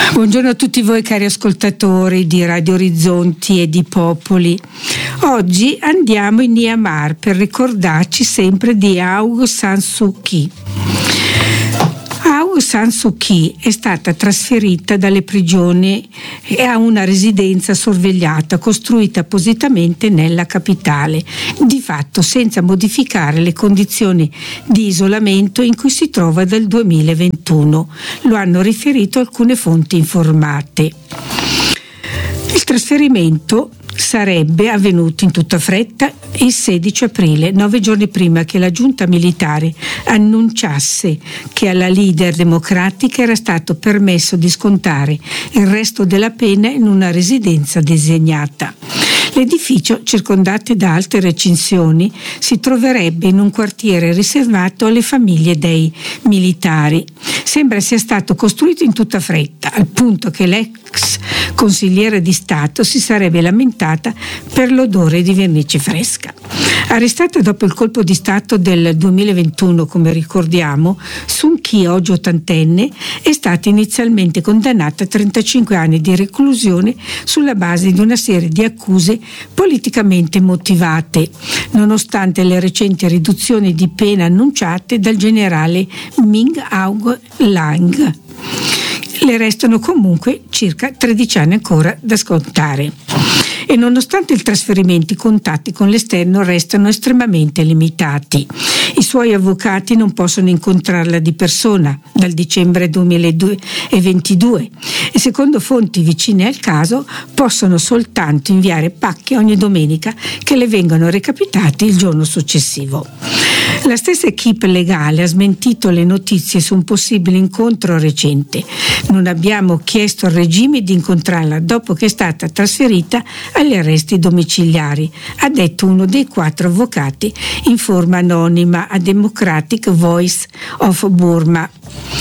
Buongiorno a tutti voi cari ascoltatori di Radio Orizzonti e di Popoli. Oggi andiamo in Myanmar per ricordarci sempre di Aung San Suu Kyi. Aung San Suu Kyi è stata trasferita dalle prigioni e a una residenza sorvegliata costruita appositamente nella capitale, di fatto senza modificare le condizioni di isolamento in cui si trova dal 2021. Lo hanno riferito alcune fonti informate. Il trasferimento sarebbe avvenuto in tutta fretta il 16 aprile, 9 giorni prima che la giunta militare annunciasse che alla leader democratica era stato permesso di scontare il resto della pena in una residenza designata. L'edificio, circondato da alte recinzioni, si troverebbe in un quartiere riservato alle famiglie dei militari. Sembra sia stato costruito in tutta fretta, al punto che l'ex consigliere di Stato si sarebbe lamentata per l'odore di vernice fresca. Arrestata dopo il colpo di Stato del 2021, come ricordiamo, Suu Kyi, oggi ottantenne, è stata inizialmente condannata a 35 anni di reclusione sulla base di una serie di accuse politicamente motivate, nonostante le recenti riduzioni di pena annunciate dal generale Min Aung Hlaing. Le restano comunque circa 13 anni ancora da scontare. E nonostante il trasferimento, i contatti con l'esterno restano estremamente limitati. I suoi avvocati non possono incontrarla di persona dal dicembre 2022 e secondo fonti vicine al caso possono soltanto inviare pacche ogni domenica che le vengono recapitati il giorno successivo. La stessa equipe legale ha smentito le notizie su un possibile incontro recente. Non abbiamo chiesto al regime di incontrarla dopo che è stata trasferita agli arresti domiciliari, ha detto uno dei 4 avvocati in forma anonima a Democratic Voice of Burma.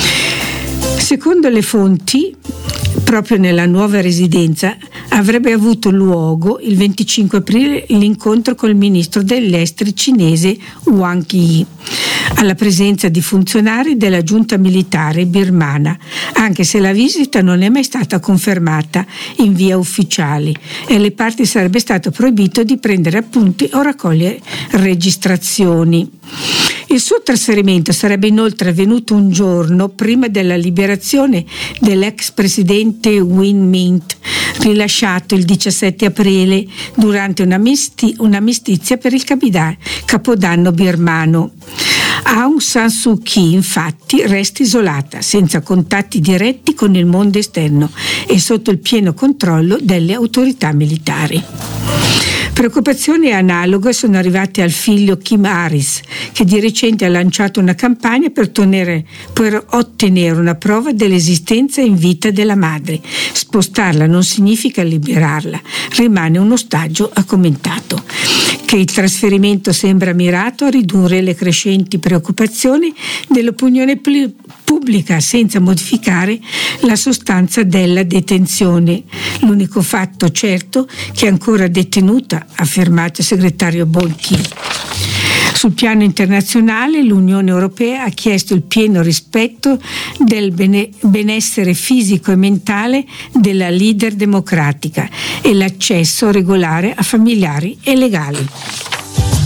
Secondo le fonti, proprio nella nuova residenza avrebbe avuto luogo il 25 aprile l'incontro col ministro degli esteri cinese Wang Yi, alla presenza di funzionari della giunta militare birmana, anche se la visita non è mai stata confermata in via ufficiale e alle parti sarebbe stato proibito di prendere appunti o raccogliere registrazioni. Il suo trasferimento sarebbe inoltre avvenuto un giorno prima della liberazione dell'ex presidente Win Myint, rilasciato il 17 aprile durante un'amicizia per il Capodanno birmano. Aung San Suu Kyi infatti resta isolata, senza contatti diretti con il mondo esterno e sotto il pieno controllo delle autorità militari. Preoccupazioni analoghe sono arrivate al figlio Kim Aris, che di recente ha lanciato una campagna per ottenere una prova dell'esistenza in vita della madre. Spostarla non significa liberarla, rimane un ostaggio, ha commentato. Che il trasferimento sembra mirato a ridurre le crescenti preoccupazioni dell'opinione pubblica senza modificare la sostanza della detenzione. L'unico fatto certo che è ancora detenuta, ha affermato il segretario Ban Ki-moon. Sul piano internazionale l'Unione Europea ha chiesto il pieno rispetto del benessere fisico e mentale della leader democratica e l'accesso regolare a familiari e legali.